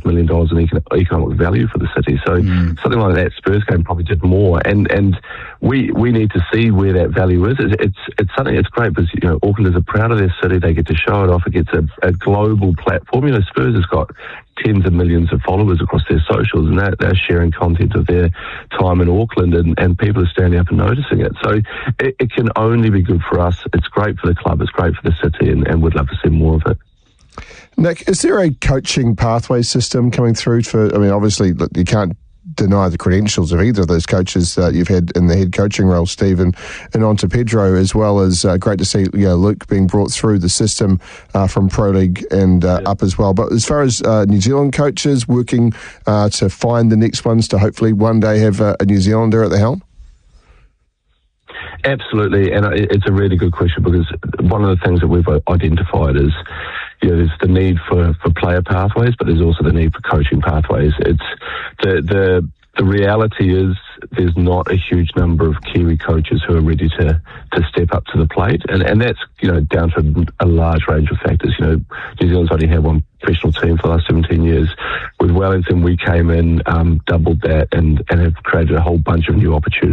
$2.5 million in economic value for the city. So something like that Spurs game probably did more. And we need to see where that value is. It's something. It's great because Aucklanders are proud of their city. They get to show it off. It gets a global platform. Spurs has got tens of millions of followers across their socials, and they're sharing content of their time in Auckland, and people are standing up and noticing it. So it can only be good for us. It's great for the club, it's great for the city, and we'd love to see more of it. Nick, is there a coaching pathway system coming through obviously you can't deny the credentials of either of those coaches you've had in the head coaching role, Steve, and on to Pedro, as well as great to see Luke being brought through the system from Pro League and up as well. But as far as New Zealand coaches working to find the next ones to hopefully one day have a New Zealander at the helm? Absolutely, and it's a really good question, because one of the things that we've identified is there's the need for player pathways, but there's also the need for coaching pathways. It's the reality is there's not a huge number of Kiwi coaches who are ready to step up to the plate, and that's down to a large range of factors. New Zealand's only had one professional team for the last 17 years. With Wellington, we came in, doubled that, and have created a whole bunch of new opportunities